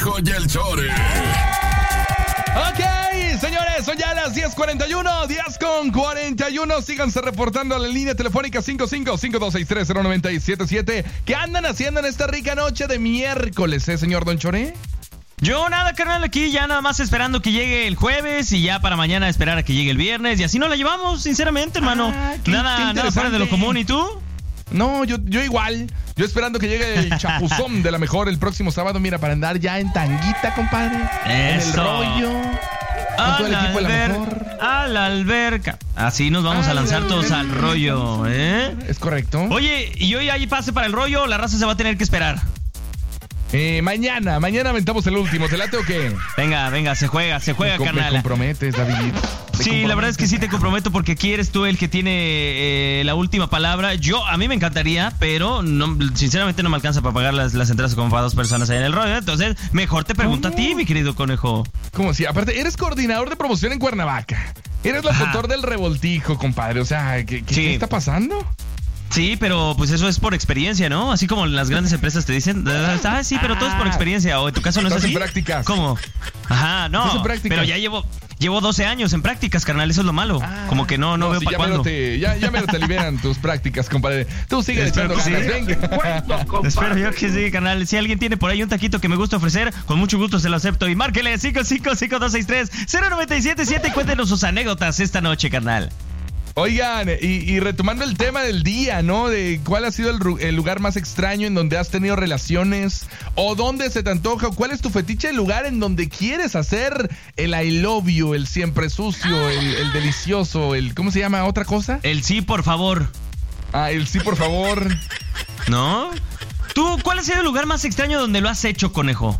Conejo y el Chore. Ok, señores, son ya las 10:41, 10:41. Síganse reportando a la línea telefónica 55-5263-0977. ¿Qué andan haciendo en esta rica noche de miércoles, señor Don Chore? Yo nada, carnal, aquí ya nada más esperando que llegue el jueves y ya para mañana esperar a que llegue el viernes. Y así nos la llevamos, sinceramente, hermano. Nada fuera de lo común. ¿Y tú? No, yo igual. Yo esperando que llegue el chapuzón de la mejor el próximo sábado. Mira, para andar ya en tanguita, compadre. Eso. En el rollo. Con todo el equipo de la mejor. A la alberca. Así nos vamos a lanzar todos al rollo, ¿eh? Es correcto. Oye, y hoy ahí pase para el rollo, la raza se va a tener que esperar. Mañana aventamos el último. ¿Te late o qué? Venga, se juega, carnal. Me comprometes, David. Sí, la verdad es que sí te comprometo porque aquí eres tú el que tiene la última palabra. A mí me encantaría, pero no, sinceramente no me alcanza para pagar las entradas como para 2 personas ahí en el rollo. Entonces, mejor te pregunto a ti, mi querido conejo. ¿Cómo si? Aparte, eres coordinador de promoción en Cuernavaca. Eres locutor del revoltijo, compadre. O sea, ¿qué está pasando? Sí, pero pues eso es por experiencia, ¿no? Así como las grandes empresas te dicen, sí, pero todo es por experiencia. O en tu caso no es así. En prácticas. ¿Cómo? Ajá, no. Pero ya llevo 12 años en prácticas, carnal, eso es lo malo. Como que no veo para cuándo. Ya mero te liberan tus prácticas, compadre. Tú sigue echando ganas, venga. Espero yo que sí, carnal. Si alguien tiene por ahí un taquito que me gusta ofrecer, con mucho gusto se lo acepto. Y márquele 5552630977 y cuéntenos sus anécdotas esta noche, carnal. Oigan, y retomando el tema del día, ¿no? De cuál ha sido el lugar más extraño en donde has tenido relaciones, o dónde se te antoja, o cuál es tu fetiche, el lugar en donde quieres hacer el I love you, el siempre sucio, el delicioso, ¿cómo se llama? ¿Otra cosa? El sí, por favor. El sí, por favor. ¿No? ¿Tú cuál ha sido el lugar más extraño donde lo has hecho, conejo?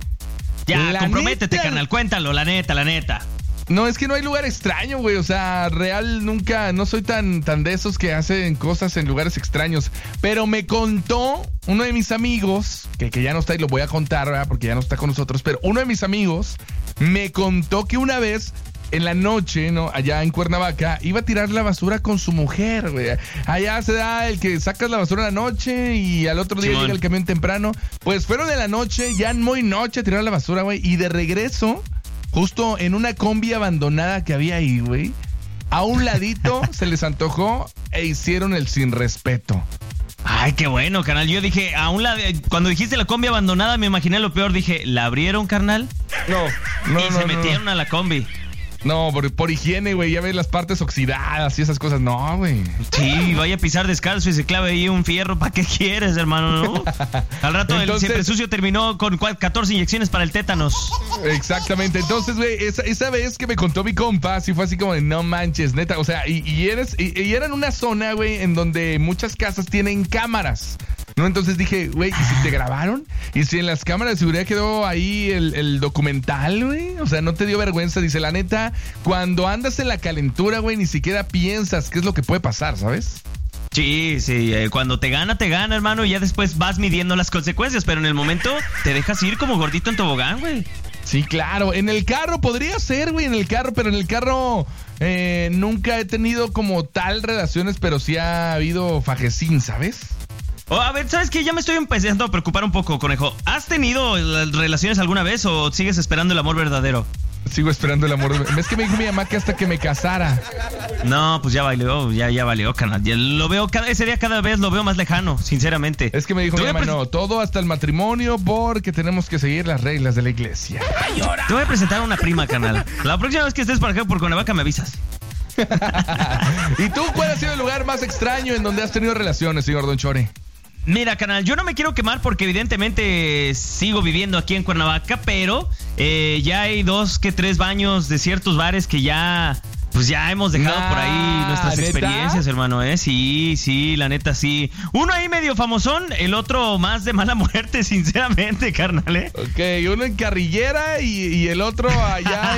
Ya, comprométete, carnal, cuéntalo, la neta. No, es que no hay lugar extraño, güey. O sea, real nunca, no soy tan de esos que hacen cosas en lugares extraños. Pero me contó uno de mis amigos, que ya no está y lo voy a contar, ¿verdad? Porque ya no está con nosotros. Pero uno de mis amigos me contó que una vez en la noche, ¿no? Allá en Cuernavaca, iba a tirar la basura con su mujer, güey. Allá se da el que sacas la basura en la noche y al otro día llega el camión temprano. Pues fueron en la noche, ya muy noche, a tirar la basura, güey. Y de regreso, justo en una combi abandonada que había ahí, güey, a un ladito se les antojó e hicieron el sin respeto. Ay, qué bueno, carnal. Yo dije, cuando dijiste la combi abandonada, me imaginé lo peor. Dije, ¿la abrieron, carnal? No. Y se metieron a la combi. No, por higiene, güey, ya ves las partes oxidadas y esas cosas. No, güey. Sí, vaya a pisar descalzo y se clave ahí un fierro. ¿Para qué quieres, hermano? ¿No? Al rato el siempre sucio terminó con 14 inyecciones para el tétanos. Exactamente. Entonces, güey, esa vez que me contó mi compa, sí fue así como de no manches, neta. O sea, y era en una zona, güey, en donde muchas casas tienen cámaras, ¿no? Entonces dije, güey, ¿y si te grabaron? ¿Y si en las cámaras de seguridad quedó ahí el documental, güey? O sea, ¿no te dio vergüenza? Dice, la neta, cuando andas en la calentura, güey, ni siquiera piensas qué es lo que puede pasar, ¿sabes? Sí, cuando te gana, hermano, y ya después vas midiendo las consecuencias, pero en el momento te dejas ir como gordito en tobogán, güey. Sí, claro, en el carro podría ser, güey, pero en el carro nunca he tenido como tal relaciones, pero sí ha habido fajecín, ¿sabes? A ver, ¿sabes qué? Ya me estoy empezando a preocupar un poco, conejo. ¿Has tenido relaciones alguna vez o sigues esperando el amor verdadero? Sigo esperando el amor. Es que me dijo mi mamá que hasta que me casara. No, pues ya valió, canal. Ya lo veo, ese día cada vez lo veo más lejano, sinceramente. Es que me dijo mi mamá, no, todo hasta el matrimonio porque tenemos que seguir las reglas de la iglesia. Te voy a presentar a una prima, canal. La próxima vez que estés por acá por Cuernavaca me avisas. ¿Y tú cuál ha sido el lugar más extraño en donde has tenido relaciones, señor Don Chore? Mira, canal, yo no me quiero quemar porque evidentemente sigo viviendo aquí en Cuernavaca, pero ya hay 2 que 3 baños de ciertos bares que ya hemos dejado por ahí nuestras experiencias, hermano, ¿eh? Sí, la neta, sí. Uno ahí medio famosón, el otro más de mala muerte, sinceramente, carnal, ¿eh? Ok, uno en Carrillera y el otro allá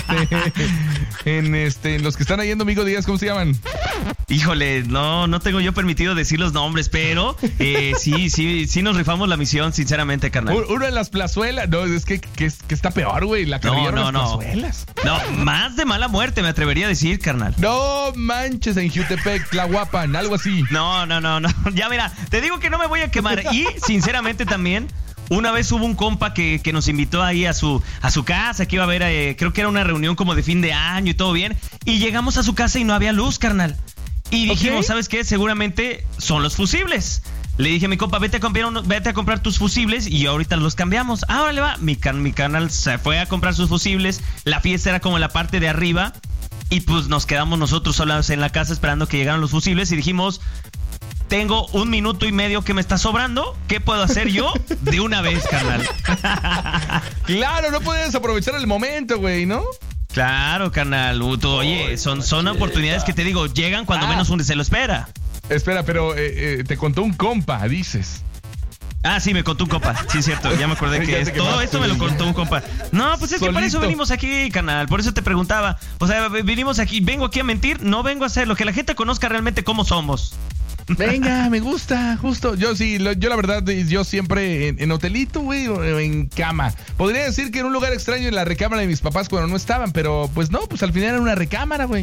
en los que están ahí en Domingo Díaz, ¿cómo se llaman? Híjole, no tengo yo permitido decir los nombres, pero sí nos rifamos la misión, sinceramente, carnal. Uno en las plazuelas, no, es que está peor, güey, la Carrillera en las plazuelas. No, más de mala muerte, me atrevería a decir, carnal. No manches, en Jutepec, Tlahuapan, algo así. No. Ya mira, te digo que no me voy a quemar. Y sinceramente también, Una vez hubo un compa que nos invitó ahí a su casa, que iba a ver, creo que era una reunión como de fin de año y todo bien. Y llegamos a su casa y no había luz, carnal. Y dijimos, ¿sabes qué? Seguramente son los fusibles. Le dije a mi compa, vete a comprar tus fusibles y ahorita los cambiamos. Ahora le va. Mi canal se fue a comprar sus fusibles. La fiesta era como en la parte de arriba. Y pues nos quedamos nosotros solos en la casa esperando que llegaran los fusibles. Y dijimos, tengo 1 minuto y medio que me está sobrando. ¿Qué puedo hacer yo? De una vez, carnal. Claro, no puedes aprovechar el momento, güey, ¿no? Claro, carnal. Oye, son oportunidades que te digo, llegan cuando menos uno se lo espera. Espera, pero te contó un compa, dices. Ah, sí, me contó un compa. Sí, es cierto. Ya me acordé que todo esto me lo contó un compa. No, pues es que por eso venimos aquí, canal. Por eso te preguntaba. O sea, vengo aquí a mentir. No vengo a hacer lo que la gente conozca realmente cómo somos. Venga, me gusta, justo. Yo sí, yo la verdad, yo siempre en hotelito, güey, o en cama. Podría decir que en un lugar extraño en la recámara de mis papás cuando no estaban, pero pues no, pues al final era una recámara, güey.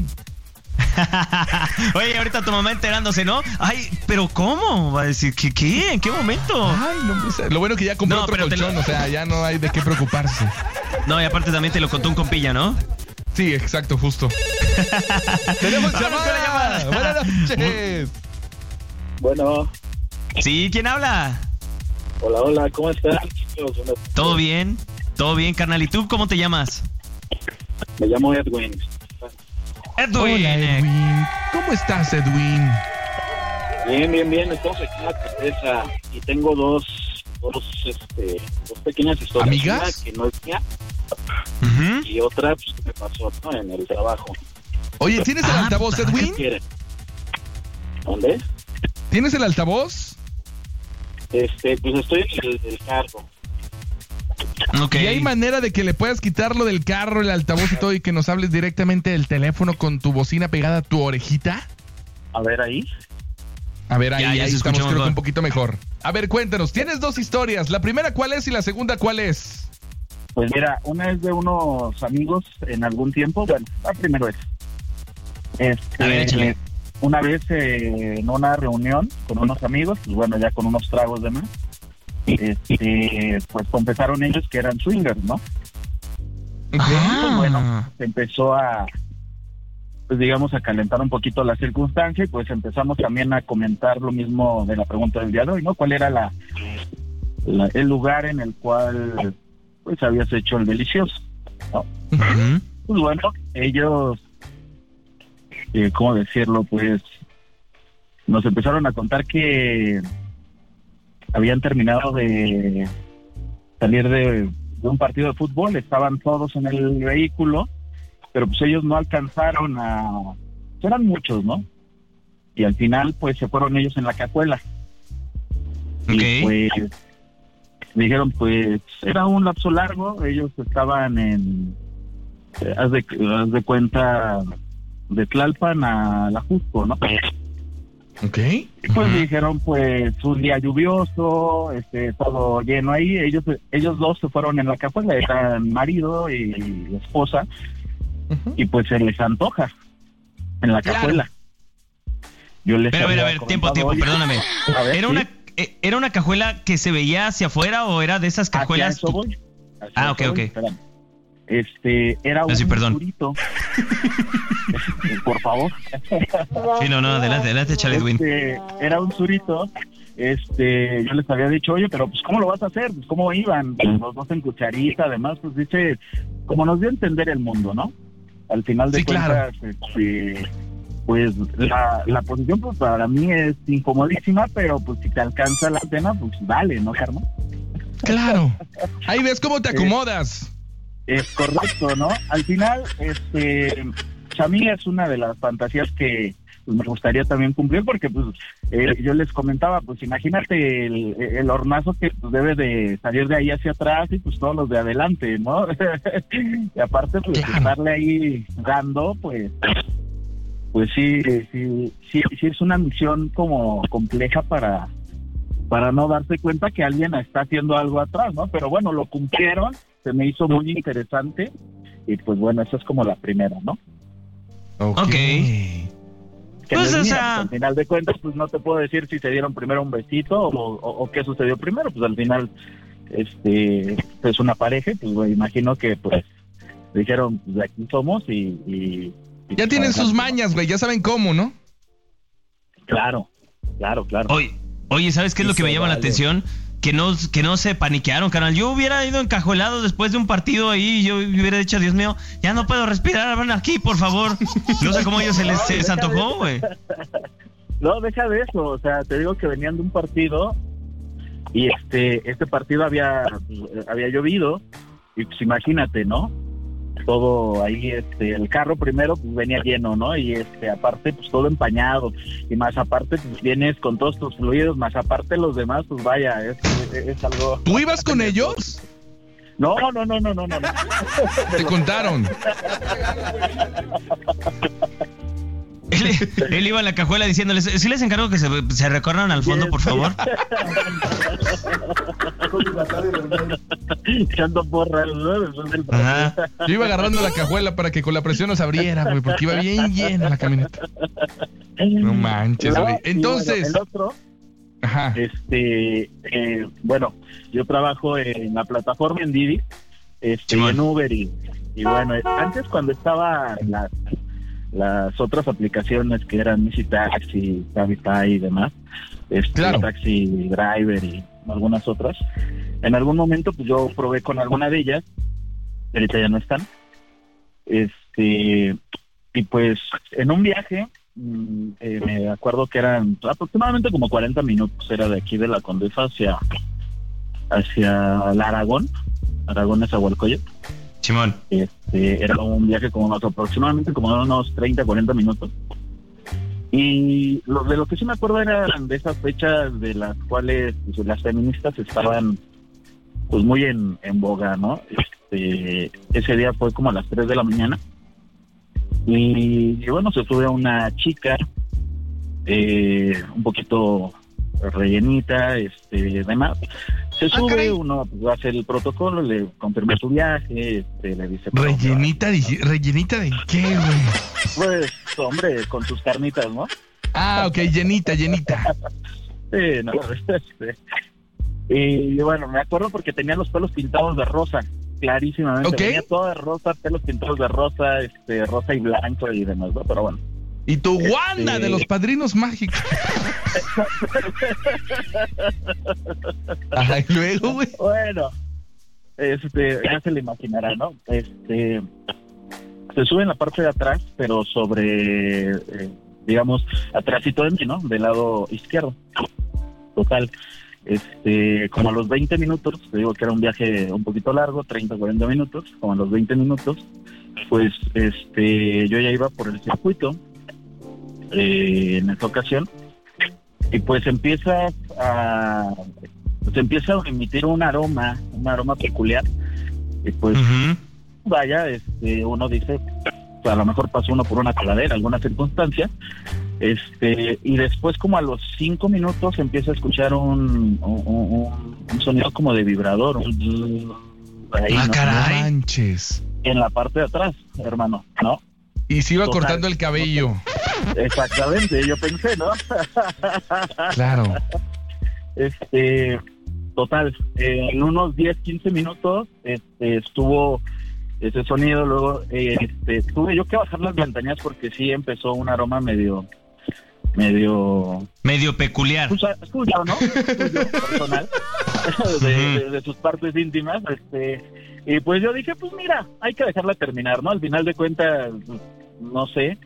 Oye, ahorita tu mamá enterándose, ¿no? Ay, pero ¿cómo? Va a decir, ¿qué? ¿En qué momento? Ay, no, pues, lo bueno que ya compró otro colchón, o sea, ya no hay de qué preocuparse. No, y aparte también te lo contó un compilla, ¿no? Sí, exacto, justo. Tenemos llamada. Buenas noches. Bueno. Sí, ¿quién habla? Hola, ¿cómo estás? ¿Todo bien, carnal. ¿Y tú cómo te llamas? Me llamo Edwin. Hola, Edwin. ¿Cómo estás, Edwin? Bien. Estamos aquí en la cabeza y tengo dos pequeñas historias. ¿Amigas? Una que no es mía y otra pues, que me pasó, ¿no? En el trabajo. Oye, ¿tienes el altavoz, Edwin? ¿Qué ¿Dónde? ¿Tienes el altavoz? Pues estoy en el carro. Okay. ¿Y hay manera de que le puedas quitarlo del carro, el altavoz y todo, y que nos hables directamente del teléfono con tu bocina pegada a tu orejita? A ver, ahí. A ver, ahí estamos, creo que un poquito mejor. A ver, cuéntanos, tienes 2 historias. La primera, ¿cuál es? Y la segunda, ¿cuál es? Pues mira, una es de unos amigos en algún tiempo. Bueno, la primera es. A ver, échale. Una vez en una reunión con unos amigos, pues bueno, ya con unos tragos de más, pues confesaron ellos que eran swingers, ¿no? Pues bueno, se empezó a, pues digamos, a calentar un poquito la circunstancia y pues empezamos también a comentar lo mismo de la pregunta del día de hoy, ¿no? ¿Cuál era el lugar en el cual pues habías hecho el delicioso, ¿no? Pues bueno, ellos, ¿cómo decirlo? Pues nos empezaron a contar que habían terminado de salir de un partido de fútbol, estaban todos en el vehículo, pero pues ellos no alcanzaron eran muchos, ¿no? Y al final pues se fueron ellos en la cajuela. Okay. Y pues dijeron, pues era un lapso largo, ellos estaban en haz de cuenta de Tlalpan a La Jusco, ¿no? Ok. Y pues dijeron, pues un día lluvioso, todo lleno ahí. Ellos dos se fueron en la cajuela, eran marido y esposa, y pues se les antoja en la cajuela. Yo les Pero a ver, tiempo, perdóname. Ver, ¿Era una cajuela que se veía hacia afuera o era de esas cajuelas? Ok. Espérame. Era un surito. Por favor. Sí, no, adelante, Charlie Edwin. Era un surito. Yo les había dicho, oye, pero pues ¿cómo lo vas a hacer? Pues ¿cómo iban? Los dos en cucharita, además, pues dice, como nos dio a entender el mundo, ¿no? Al final de cuentas, claro. Pues la posición pues para mí es incomodísima, pero pues si te alcanza la cena, pues dale, ¿no, Carmen? Claro. Ahí ves cómo te acomodas. Es correcto, ¿no? Al final, a mí es una de las fantasías que pues, me gustaría también cumplir, porque pues yo les comentaba, pues imagínate el hornazo que pues, debe de salir de ahí hacia atrás y pues todos los de adelante, ¿no? Y aparte, pues estarle ahí dando, pues sí es una misión como compleja para no darse cuenta que alguien está haciendo algo atrás, ¿no? Pero bueno, lo cumplieron, se me hizo muy interesante y pues bueno, esa es como la primera, ¿no? Ok. Que pues, pues, al final de cuentas, pues no te puedo decir si se dieron primero un besito o qué sucedió primero, pues al final pues una pareja, pues me imagino que pues dijeron, pues de aquí somos y ya tienen sus mañas, güey, ya saben cómo, ¿no? Claro. Oye, ¿sabes qué es lo que me llama la atención? Que no se paniquearon, carnal. Yo hubiera ido encajuelado después de un partido ahí, yo hubiera dicho, Dios mío, ya no puedo respirar, ven aquí, por favor. No sé cómo a ellos se les antojó, güey. No, deja de eso, o sea, te digo que venían de un partido y este partido había llovido y pues imagínate, ¿no? Todo ahí, el carro primero pues venía lleno, ¿no? Y aparte pues todo empañado y más aparte pues vienes con todos tus fluidos, más aparte los demás pues vaya, es algo. ¿Tú ibas con ellos? No. Te contaron. Él iba a la cajuela diciéndoles, sí les encargo que se recorran al fondo, por favor. Echando porras, ¿no? Yo iba agarrando la cajuela para que con la presión nos abriera, güey, porque iba bien llena la camioneta. No manches, güey. Entonces, bueno, el otro, ajá. Bueno, yo trabajo en la plataforma en Didi, en Uber y bueno, antes cuando estaba en las otras aplicaciones que eran Easy Taxi, Cabify y demás, claro. Taxi Driver y algunas otras. En algún momento pues yo probé con alguna de ellas, ahorita ya no están. Y pues en un viaje, me acuerdo que eran aproximadamente como 40 minutos, era de aquí de la Condesa hacia la Aragón es Agualcoyot. Simón. Era un viaje como aproximadamente como unos 30, 40 minutos. Y de lo que sí me acuerdo eran de esas fechas de las cuales pues, las feministas estaban pues muy en boga, ¿no? Ese día fue como a las 3 de la mañana. Y bueno, se sube una chica un poquito rellenita, demás. Se sube, uno pues, hace el protocolo, le confirma su viaje, le dice... ¿Rellenita de qué, güey? Pues, hombre, con sus carnitas, ¿no? Ah, ok, llenita. Sí, no, y bueno, me acuerdo porque tenía los pelos pintados de rosa, clarísimamente. Okay. Tenía toda rosa, pelos pintados de rosa, rosa y blanco y demás, ¿no? Pero bueno. Y tu Wanda de los Padrinos Mágicos. Ajá, y luego, güey. Bueno, ya se le imaginará, ¿no? Se sube en la parte de atrás, pero sobre, digamos, atrásito de mí, ¿no? Del lado izquierdo. Total, como a los 20 minutos, te digo que era un viaje un poquito largo, 30, 40 minutos, como a los 20 minutos, pues, yo ya iba por el circuito, en esta ocasión, y pues empieza a emitir un aroma peculiar, y pues vaya, uno dice, pues, a lo mejor pasó uno por una coladera, alguna circunstancia, y después como a los 5 minutos empieza a escuchar un sonido como de vibrador, ahí, ¿no? Caray. Manches. En la parte de atrás, hermano, ¿no? Y se iba Total. cortando el cabello. Exactamente, yo pensé, ¿no? Claro. Total, en unos 10, 15 minutos estuvo ese sonido, luego tuve yo que bajar las ventanillas porque sí empezó un aroma medio peculiar. Escucho, ¿no? Personal de sus partes íntimas, y pues yo dije, pues mira, hay que dejarla terminar, ¿no? Al final de cuentas, no sé,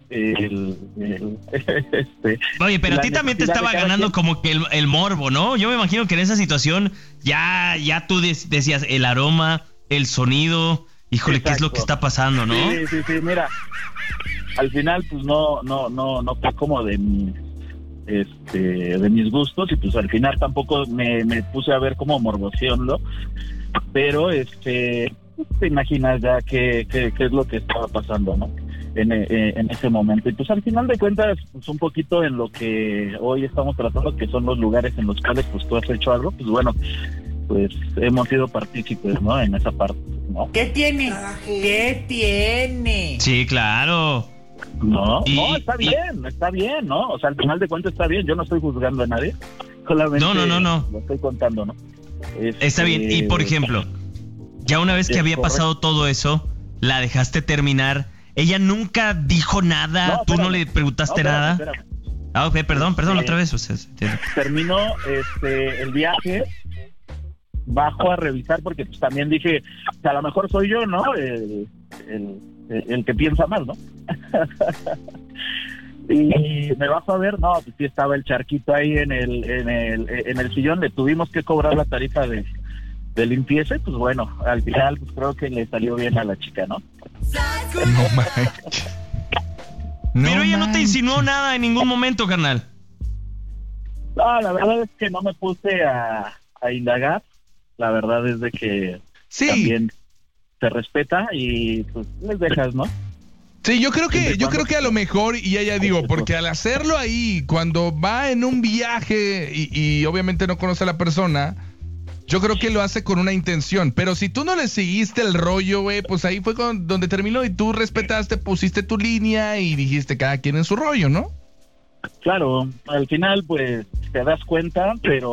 Oye, pero a ti también te estaba ganando como que el morbo, ¿no? Yo me imagino que en esa situación ya tú decías el aroma, el sonido, híjole, exacto. ¿Qué es lo que está pasando, no? Sí, mira, al final pues no fue como de mis gustos, y pues al final tampoco me puse a ver como morboción, ¿no? Pero te imaginas ya qué es lo que estaba pasando, ¿no? En ese momento. Y pues al final de cuentas, pues un poquito en lo que hoy estamos tratando, que son los lugares en los cuales pues tú has hecho algo, pues bueno, pues hemos sido partícipes, ¿no? En esa parte, ¿no? ¿Qué tiene? Sí, claro. No, está bien, ¿no? O sea, al final de cuentas está bien, yo no estoy juzgando a nadie, solamente no. lo estoy contando, ¿no? Está bien. Y por ejemplo, ya una vez que había pasado todo eso, la dejaste terminar. Ella nunca dijo nada. No, tú no le preguntaste nada. Espérame. Ah, ok, perdón, otra vez. Terminó el viaje. Bajo a revisar porque pues también dije, o sea, a lo mejor soy yo, ¿no? El que piensa mal, ¿no? Y me bajo a ver, no, pues sí estaba el charquito ahí en el sillón. Le tuvimos que cobrar la tarifa de limpieza. Pues bueno, al final pues creo que le salió bien a la chica, ¿no? No manches. Pero ella no te insinuó nada en ningún momento, carnal. No, la verdad es que no me puse a indagar. La verdad es de que también se respeta y pues les dejas, ¿no? Sí, yo creo que a lo mejor, y ya digo, porque al hacerlo ahí, cuando va en un viaje y obviamente no conoce a la persona, yo creo que lo hace con una intención. Pero si tú no le seguiste el rollo, güey, pues ahí fue donde terminó y tú respetaste, pusiste tu línea y dijiste cada quien en su rollo, ¿no? Claro, al final pues te das cuenta, pero